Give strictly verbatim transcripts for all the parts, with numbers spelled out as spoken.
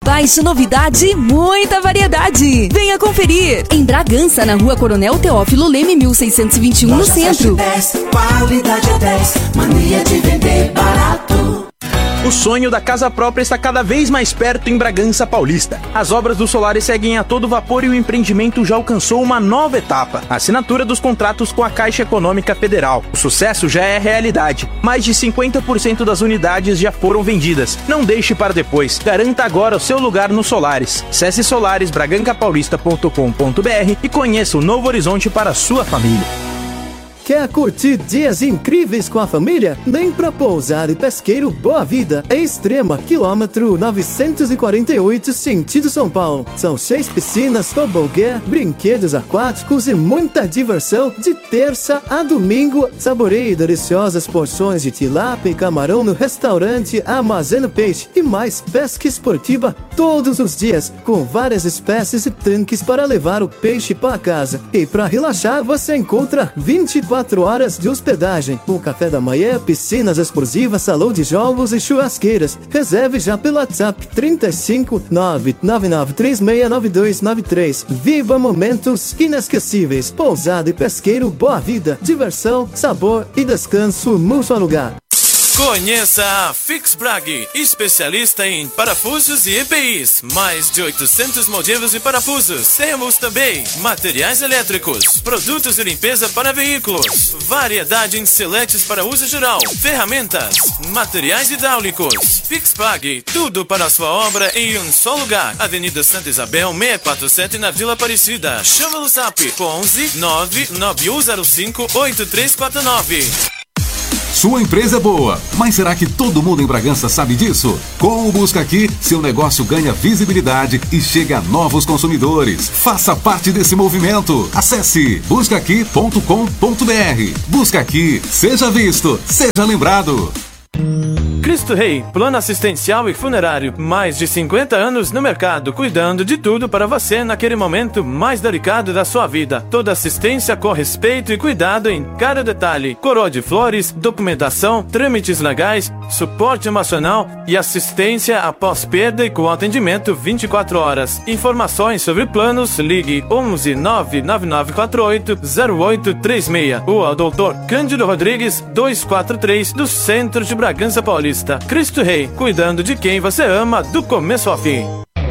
Baixe novidade e muita variedade. Venha conferir. Em Bragança, na Rua Coronel Teófilo Leme, mil seiscentos e vinte e um, no centro. dez, qualidade é dez, mania de vender barato. O sonho da casa própria está cada vez mais perto em Bragança Paulista. As obras do Solaris seguem a todo vapor e o empreendimento já alcançou uma nova etapa. A assinatura dos contratos com a Caixa Econômica Federal. O sucesso já é realidade. Mais de cinquenta por cento das unidades já foram vendidas. Não deixe para depois. Garanta agora o seu lugar no Solaris. Acesse solares braganca paulista ponto com ponto b r e conheça o novo horizonte para a sua família. Quer curtir dias incríveis com a família? Vem pra Pousada e Pesqueiro Boa Vida, em Extrema, quilômetro novecentos e quarenta e oito, sentido São Paulo. São seis piscinas, tobogã, brinquedos aquáticos e muita diversão de terça a domingo. Saboreie deliciosas porções de tilápia e camarão no restaurante Armazeno Peixe e mais pesca esportiva todos os dias, com várias espécies e tanques para levar o peixe para casa. E para relaxar, você encontra vinte e quatro horas de hospedagem, com café da manhã, piscinas exclusivas, salão de jogos e churrasqueiras. Reserve já pelo WhatsApp trinta e cinco, nove nove nove três seis nove dois nove três. Viva momentos inesquecíveis. Pousada e Pesqueiro Boa Vida. Diversão, sabor e descanso num só lugar. Conheça a Fixbrag, especialista em parafusos e E P Is. Mais de oitocentos modelos de parafusos. Temos também materiais elétricos, produtos de limpeza para veículos, variedade em seletes para uso geral, ferramentas, materiais hidráulicos. Fixbrag, tudo para a sua obra em um só lugar. Avenida Santa Isabel, seiscentos e quarenta e sete, na Vila Aparecida. Chama no zap onze nove nove um zero cinco oito três quatro nove. Sua empresa é boa, mas será que todo mundo em Bragança sabe disso? Com o Busca Aqui, seu negócio ganha visibilidade e chega a novos consumidores. Faça parte desse movimento. Acesse busca aqui ponto com ponto b r. Busca Aqui, seja visto, seja lembrado. Cristo Rei, plano assistencial e funerário. Mais de cinquenta anos no mercado, cuidando de tudo para você naquele momento mais delicado da sua vida. Toda assistência com respeito e cuidado em cada detalhe. Coroa de flores, documentação, trâmites legais, suporte emocional e assistência após perda e com atendimento vinte e quatro horas. Informações sobre planos, ligue onze nove nove nove quatro oito zero oito três seis. Ou ao doutor Cândido Rodrigues, duzentos e quarenta e três, do centro de Bragança Paulista. Cristo Rei, cuidando de quem você ama do começo ao fim.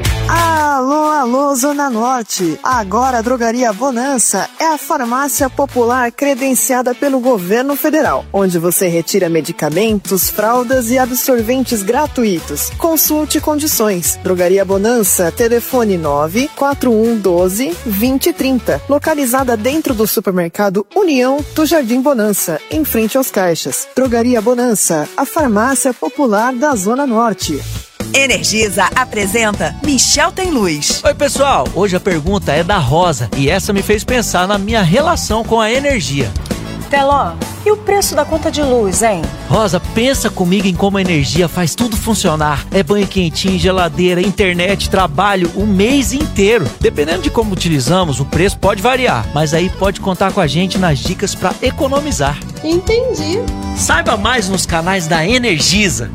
Alô, alô, Zona Norte. Agora a Drogaria Bonança é a farmácia popular credenciada pelo governo federal, onde você retira medicamentos, fraldas e absorventes gratuitos. Consulte condições. Drogaria Bonança, telefone nove quatro um um doze vinte trinta, localizada dentro do supermercado União do Jardim Bonança, em frente aos caixas. Drogaria Bonança, a farmácia popular da Zona Norte. Energisa apresenta Michel Tem Luz. Oi pessoal, hoje a pergunta é da Rosa e essa me fez pensar na minha relação com a energia. Teló, e o preço da conta de luz, hein? Rosa, pensa comigo em como a energia faz tudo funcionar. É banho quentinho, geladeira, internet, trabalho, o mês inteiro. Dependendo de como utilizamos, o preço pode variar, mas aí pode contar com a gente nas dicas para economizar. Entendi. Saiba mais nos canais da Energisa.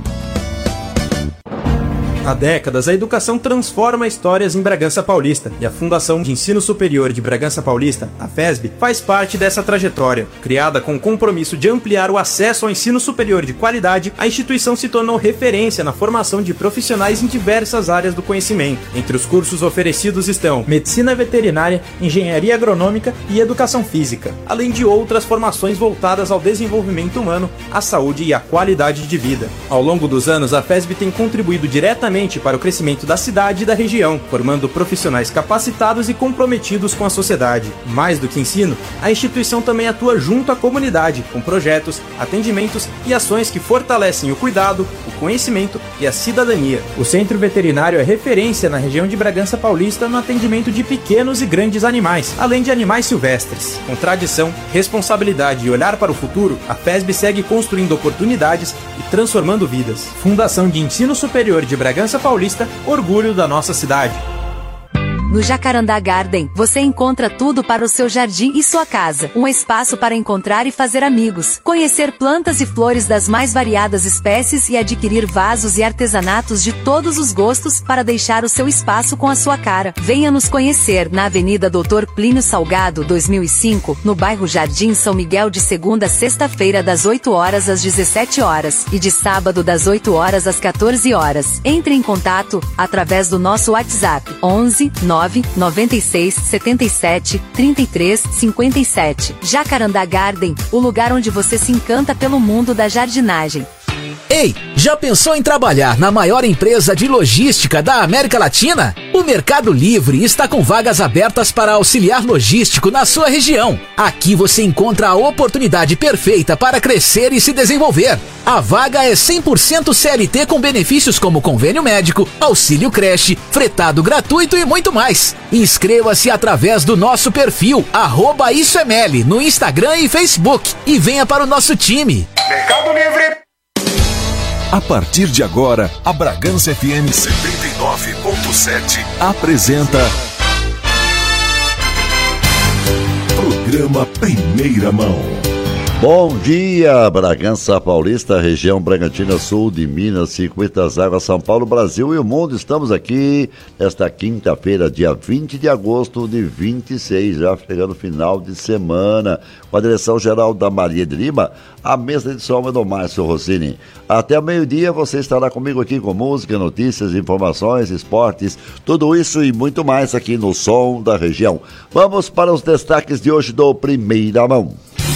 Há décadas, a educação transforma histórias em Bragança Paulista, e a Fundação de Ensino Superior de Bragança Paulista, a FESB, faz parte dessa trajetória. Criada com o compromisso de ampliar o acesso ao ensino superior de qualidade, a instituição se tornou referência na formação de profissionais em diversas áreas do conhecimento. Entre os cursos oferecidos estão Medicina Veterinária, Engenharia Agronômica e Educação Física, além de outras formações voltadas ao desenvolvimento humano, à saúde e à qualidade de vida. Ao longo dos anos, a FESB tem contribuído diretamente para o crescimento da cidade e da região, formando profissionais capacitados e comprometidos com a sociedade. Mais do que ensino, a instituição também atua junto à comunidade, com projetos, atendimentos e ações que fortalecem o cuidado, o conhecimento e a cidadania. O Centro Veterinário é referência na região de Bragança Paulista no atendimento de pequenos e grandes animais, além de animais silvestres. Com tradição, responsabilidade e olhar para o futuro, a FESB segue construindo oportunidades e transformando vidas. Fundação de Ensino Superior de Bragança Paulista, orgulho da nossa cidade. No Jacarandá Garden, você encontra tudo para o seu jardim e sua casa. Um espaço para encontrar e fazer amigos, conhecer plantas e flores das mais variadas espécies e adquirir vasos e artesanatos de todos os gostos para deixar o seu espaço com a sua cara. Venha nos conhecer na Avenida doutor Plínio Salgado, dois mil e cinco, no bairro Jardim São Miguel, de segunda a sexta-feira das oito horas às dezessete horas e de sábado das oito horas às quatorze horas. Entre em contato através do nosso WhatsApp onze nove nove seis sete sete três três cinco sete. Jacarandá Garden, o lugar onde você se encanta pelo mundo da jardinagem. Ei, já pensou em trabalhar na maior empresa de logística da América Latina? O Mercado Livre está com vagas abertas para auxiliar logístico na sua região. Aqui você encontra a oportunidade perfeita para crescer e se desenvolver. A vaga é cem por cento C L T com benefícios como convênio médico, auxílio creche, fretado gratuito e muito mais. Inscreva-se através do nosso perfil, arroba Isso é Meli, no Instagram e Facebook. E venha para o nosso time. Mercado Livre. A partir de agora, a Bragança F M setenta e nove ponto sete apresenta Programa Primeira Mão. Bom dia, Bragança Paulista, região Bragantina, sul de Minas, Circuito das Águas, São Paulo, Brasil e o mundo. Estamos aqui nesta quinta-feira, dia vinte de agosto de vinte e seis, já chegando final de semana, com a direção geral da Maria de Lima, a mesa de som é do Márcio Rossini. Até o meio-dia você estará comigo aqui com música, notícias, informações, esportes, tudo isso e muito mais aqui no Som da Região. Vamos para os destaques de hoje do Primeira Mão.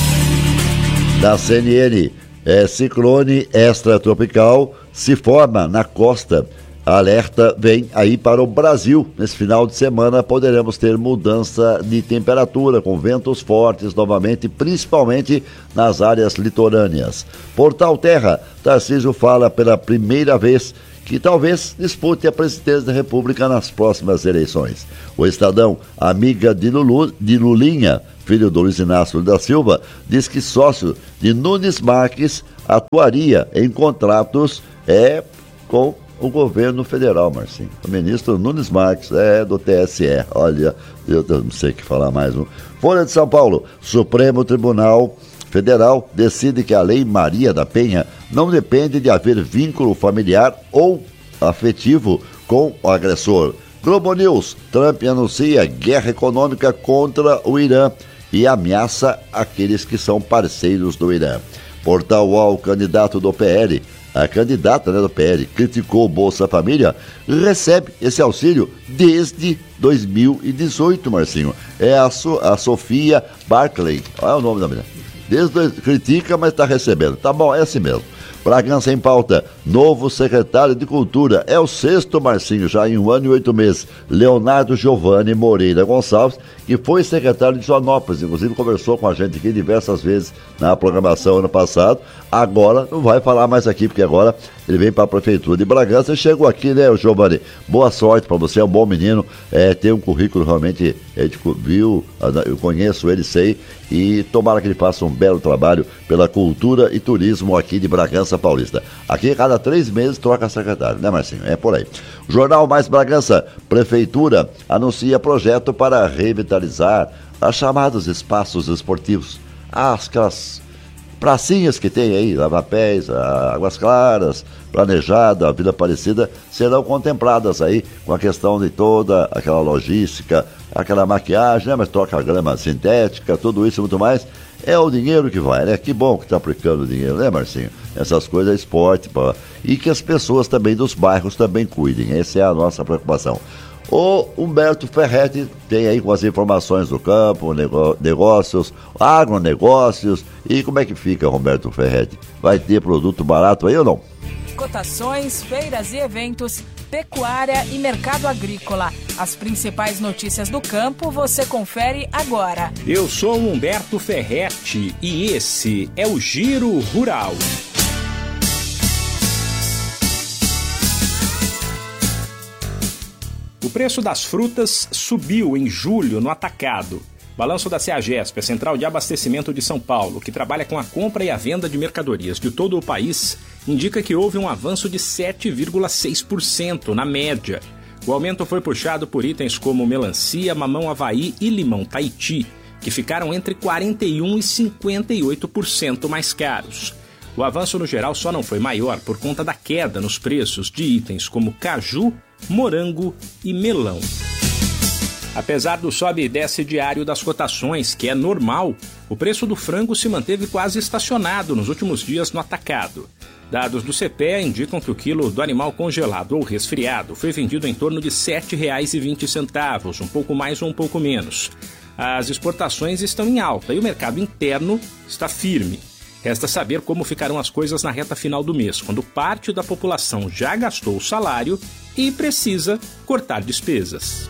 Da C N N, é, ciclone extratropical se forma na costa. A alerta vem aí para o Brasil. Nesse final de semana poderemos ter mudança de temperatura, com ventos fortes novamente, principalmente nas áreas litorâneas. Portal Terra, Tarcísio fala pela primeira vez que talvez dispute a presidência da República nas próximas eleições. O Estadão, amiga de, Lulu, de Lulinha, filho do Luiz Inácio da Silva, diz que sócio de Nunes Marques atuaria em contratos é, com o governo federal, Marcinho. O ministro Nunes Marques é do T S E. Olha, eu não sei o que falar mais. Um. Folha de São Paulo, Supremo Tribunal Federal decide que a Lei Maria da Penha não depende de haver vínculo familiar ou afetivo com o agressor. Globo News, Trump anuncia guerra econômica contra o Irã e ameaça aqueles que são parceiros do Irã. Portal U O L, candidato do P L, a candidata né, do P L, criticou o Bolsa Família, recebe esse auxílio desde dois mil e dezoito, Marcinho. É a, so, a Sofia Barclay, olha o nome da mulher. Desde critica, mas está recebendo. Tá bom, é assim mesmo. Bragança em pauta, novo secretário de Cultura, é o sexto, Marcinho, já em um ano e oito meses, Leonardo Giovanni Moreira Gonçalves, que foi secretário de Joanópolis, inclusive conversou com a gente aqui diversas vezes na programação ano passado, agora não vai falar mais aqui, porque agora ele vem para a Prefeitura de Bragança e chegou aqui, né, Giovanni? Boa sorte para você, é um bom menino, é, tem um currículo realmente, a gente viu, eu conheço ele, sei, e tomara que ele faça um belo trabalho pela cultura e turismo aqui de Bragança Paulista. Aqui, cada três meses, troca secretário, né, Marcinho? É por aí. Jornal Mais Bragança, Prefeitura anuncia projeto para revitalizar os chamados espaços esportivos. As, aquelas pracinhas que tem aí, Lavapés, Águas Claras, Planejada, a Vila Aparecida, serão contempladas aí com a questão de toda aquela logística, aquela maquiagem, né? Mas troca a grama sintética, tudo isso e muito mais. É o dinheiro que vai, né? Que bom que está aplicando o dinheiro, né, Marcinho? Essas coisas é esporte, pô. E que as pessoas também dos bairros também cuidem. Essa é a nossa preocupação. O Humberto Ferretti tem aí com as informações do campo, negócios, agronegócios. E como é que fica, Humberto Ferretti? Vai ter produto barato aí ou não? Cotações, feiras e eventos, pecuária e mercado agrícola. As principais notícias do campo você confere agora. Eu sou Humberto Ferretti e esse é o Giro Rural. O preço das frutas subiu em julho no atacado. Balanço da CEAGESP, a Central de Abastecimento de São Paulo, que trabalha com a compra e a venda de mercadorias de todo o país, indica que houve um avanço de sete vírgula seis por cento na média. O aumento foi puxado por itens como melancia, mamão Havaí e limão Tahiti, que ficaram entre quarenta e um por cento e cinquenta e oito por cento mais caros. O avanço no geral só não foi maior por conta da queda nos preços de itens como caju, morango e melão. Apesar do sobe e desce diário das cotações, que é normal, o preço do frango se manteve quase estacionado nos últimos dias no atacado. Dados do C P E A indicam que o quilo do animal congelado ou resfriado foi vendido em torno de sete reais e vinte centavos, um pouco mais ou um pouco menos. As exportações estão em alta e o mercado interno está firme. Resta saber como ficarão as coisas na reta final do mês, quando parte da população já gastou o salário e precisa cortar despesas.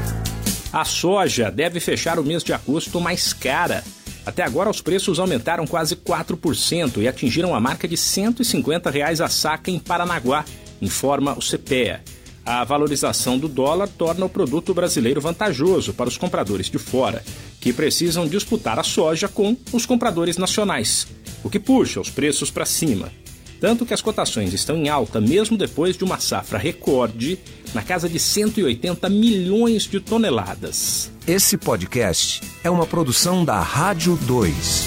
A soja deve fechar o mês de agosto mais cara. Até agora os preços aumentaram quase quatro por cento e atingiram a marca de cento e cinquenta reais a saca em Paranaguá, informa o C P E A. A valorização do dólar torna o produto brasileiro vantajoso para os compradores de fora, que precisam disputar a soja com os compradores nacionais, o que puxa os preços para cima. Tanto que as cotações estão em alta mesmo depois de uma safra recorde na casa de cento e oitenta milhões de toneladas. Esse podcast é uma produção da Rádio dois.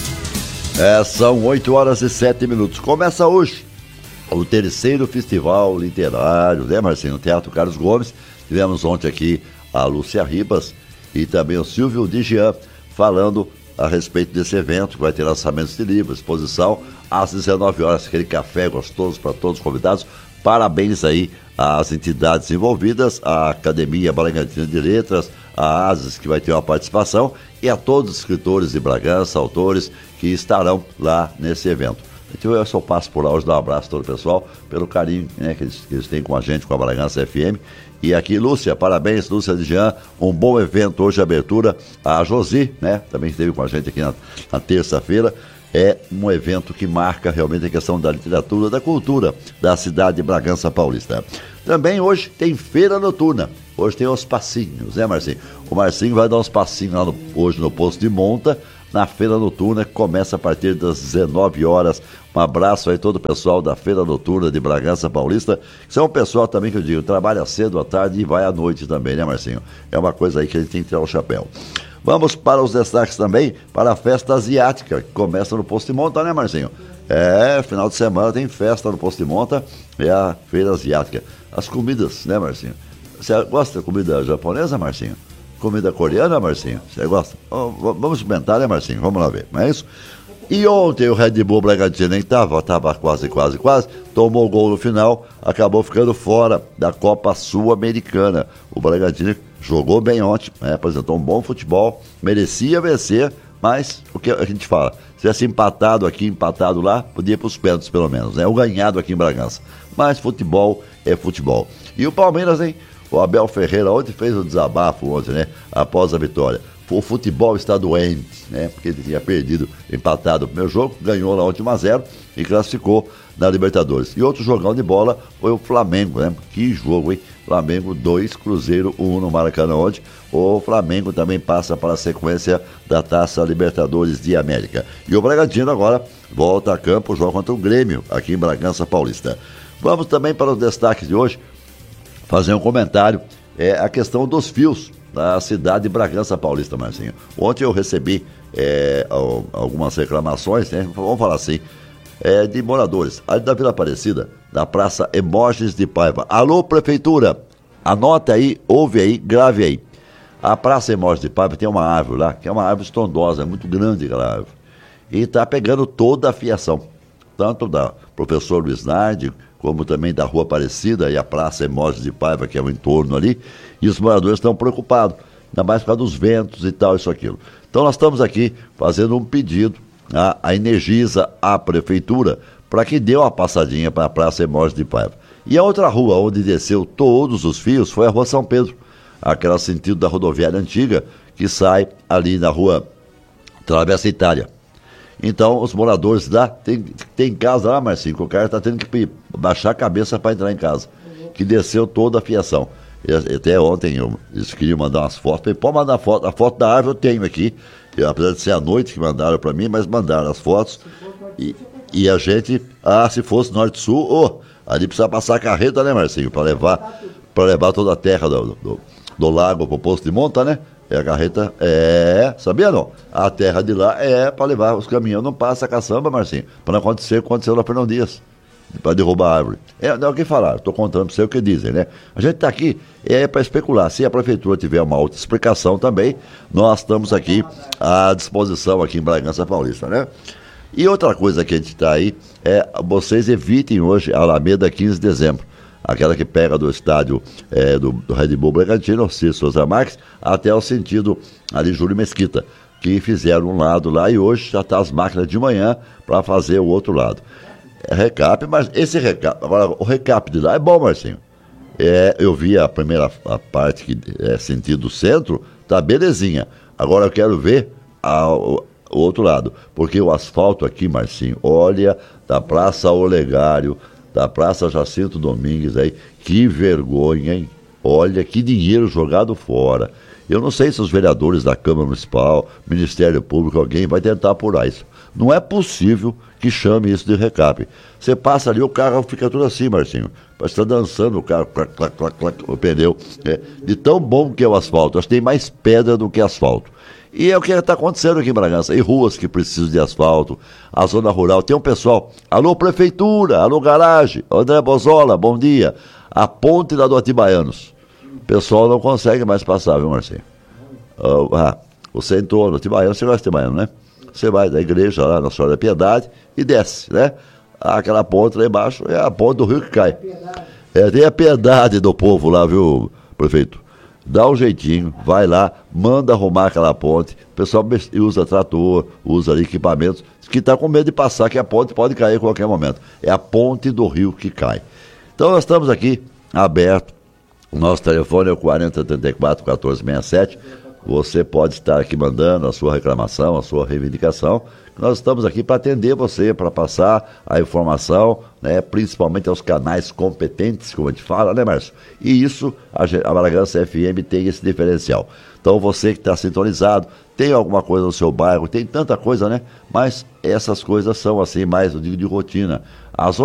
É, são oito horas e sete minutos. Começa hoje o terceiro festival literário, né, Marcinho? No Teatro Carlos Gomes. Tivemos ontem aqui a Lúcia Ribas e também o Silvio Digian falando a respeito desse evento, que vai ter lançamentos de livros, exposição às dezenove horas, aquele café gostoso para todos os convidados. Parabéns aí às entidades envolvidas, à Academia Bragantina de Letras, a ASES, que vai ter uma participação, e a todos os escritores de Bragança, autores que estarão lá nesse evento. Então eu só passo por lá hoje, dar um abraço a todo o pessoal, pelo carinho, né, que, eles, que eles têm com a gente, com a Bragança F M. E aqui, Lúcia, parabéns, Lúcia de Jean, um bom evento hoje, abertura. A Josi, né, também esteve com a gente aqui na, na terça-feira. É um evento que marca realmente a questão da literatura, da cultura da cidade de Bragança Paulista. Também hoje tem feira noturna. Hoje tem os passinhos, né, Marcinho? O Marcinho vai dar uns passinhos lá no, hoje no posto de monta, na feira noturna, que começa a partir das dezenove horas. Um abraço aí a todo o pessoal da feira noturna de Bragança Paulista, que são um pessoal também que eu digo, trabalha cedo à tarde e vai à noite também, né, Marcinho? É uma coisa aí que a gente tem que tirar o chapéu. Vamos para os destaques também para a festa asiática, que começa no posto de monta, né, Marcinho? É, final de semana tem festa no posto de monta, é a feira asiática. As comidas, né, Marcinho? Você gosta de comida japonesa, Marcinho? Comida coreana, Marcinho? Você gosta? Oh, vamos experimentar, né, Marcinho? Vamos lá ver, não é isso? E ontem o Red Bull Bragantino nem estava, estava quase, quase, quase, tomou gol no final, acabou ficando fora da Copa Sul-Americana. O Bragantino jogou bem ontem, né, apresentou um bom futebol, merecia vencer, mas o que a gente fala, se tivesse empatado aqui, empatado lá, podia ir para os pênaltis pelo menos, né? Ou ganhado aqui em Bragança. Mas futebol é futebol. E o Palmeiras, hein? O Abel Ferreira ontem fez um desabafo ontem, né? Após a vitória. O futebol está doente, né? Porque ele tinha perdido, empatado o primeiro jogo, ganhou lá ontem um a zero e classificou na Libertadores. E outro jogão de bola foi o Flamengo, né? Que jogo, hein? Flamengo dois, Cruzeiro um no Maracanã ontem. O Flamengo também passa para a sequência da Taça Libertadores de América. E o Bragantino agora volta a campo, joga contra o Grêmio, aqui em Bragança Paulista. Vamos também para os destaques de hoje, fazer um comentário, é a questão dos fios da cidade de Bragança Paulista, Marcinho. Ontem eu recebi é, algumas reclamações, né, vamos falar assim, é, de moradores, ali da Vila Aparecida, da Praça Emógenes de Paiva. Alô, Prefeitura, anota aí, ouve aí, grave aí. A Praça Emógenes de Paiva tem uma árvore lá, que é uma árvore estrondosa, é muito grande aquela árvore. E está pegando toda a fiação, tanto da professor Luiz Nardi, como também da Rua Aparecida e a Praça Emógenes de Paiva, que é o entorno ali, e os moradores estão preocupados, ainda mais por causa dos ventos e tal, isso, aquilo. Então nós estamos aqui fazendo um pedido a, a Energisa, à Prefeitura, para que dê uma passadinha para a Praça Emógenes de Paiva. E a outra rua onde desceu todos os fios foi a Rua São Pedro, aquela sentido da rodoviária antiga, que sai ali na Rua Travessa Itália. Então, os moradores lá, tem, tem casa lá, Marcinho, que o cara está tendo que baixar a cabeça para entrar em casa, que desceu toda a fiação. E até ontem eu, eles queriam mandar umas fotos, falei, pode mandar foto, a foto da árvore eu tenho aqui, eu, apesar de ser à noite que mandaram para mim, mas mandaram as fotos, e, e a gente, ah, se fosse norte-sul, oh, ali precisa passar a carreta, né, Marcinho, para levar, para levar toda a terra do, do, do lago para o posto de monta, né? É a carreta, é, sabia não? A terra de lá é para levar os caminhões, não passa a caçamba, Marcinho, para não acontecer o que aconteceu na Fernão Dias, para derrubar a árvore. É, não é o que falaram, estou contando para você o que dizem, né? A gente está aqui é para especular. Se a prefeitura tiver uma outra explicação também, nós estamos aqui à disposição aqui em Bragança Paulista, né? E outra coisa que a gente está aí é, vocês evitem hoje a Alameda quinze de dezembro. Aquela que pega do estádio é, do, do Red Bull Bragantino, Cícero Souza Marques, até o sentido ali Júlio Mesquita, que fizeram um lado lá e hoje já está as máquinas de manhã para fazer o outro lado. É recap, mas esse recap, agora o recap de lá é bom, Marcinho. É, eu vi a primeira a parte que é sentido centro, tá belezinha. Agora eu quero ver a, o, o outro lado, porque o asfalto aqui, Marcinho, olha, da Praça Olegário, da Praça Jacinto Domingues aí, que vergonha, hein? Olha, que dinheiro jogado fora. Eu não sei se os vereadores da Câmara Municipal, Ministério Público, alguém vai tentar apurar isso. Não é possível que chame isso de recap. Você passa ali, o carro fica tudo assim, Marcinho. Parece que está dançando o carro, clac, clac, clac, clac, o pneu. É, de tão bom que é o asfalto. Acho que tem mais pedra do que asfalto. E é o que está acontecendo aqui em Bragança. E ruas que precisam de asfalto, a zona rural. Tem um pessoal, alô prefeitura, alô garagem, André Bozola, bom dia. A ponte da do Atibaianos. O pessoal não consegue mais passar, viu, Marcinho? Uh, ah, você entrou no Atibaianos, você gosta de Atibaianos, né? Você vai da igreja lá na Senhora da Piedade e desce, né? Aquela ponte lá embaixo é a ponte do rio que cai. É, tem a piedade do povo lá, viu, prefeito? Dá um jeitinho, vai lá, manda arrumar aquela ponte. O pessoal usa trator, usa ali equipamentos, que está com medo de passar, que a ponte pode cair a qualquer momento. É a ponte do rio que cai. Então nós estamos aqui aberto. O nosso telefone é o quarenta, trinta e quatro, quatorze, sessenta e sete. Você pode estar aqui mandando a sua reclamação, a sua reivindicação. Nós estamos aqui para atender você, para passar a informação, né, principalmente aos canais competentes, como a gente fala, né, Márcio? E isso, a, a Bragança F M tem esse diferencial. Então você que está sintonizado, tem alguma coisa no seu bairro, tem tanta coisa, né? Mas essas coisas são assim, mais, eu digo, de rotina. As